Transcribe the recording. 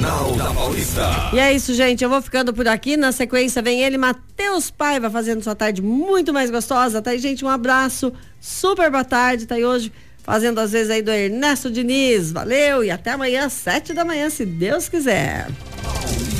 Jornal da Paulista. E é isso, gente, eu vou ficando por aqui, na sequência vem ele, Matheus Paiva, fazendo sua tarde muito mais gostosa, tá aí, gente, um abraço, super boa tarde, tá aí hoje fazendo às vezes aí do Ernesto Diniz, valeu e até amanhã às 7 da manhã, se Deus quiser.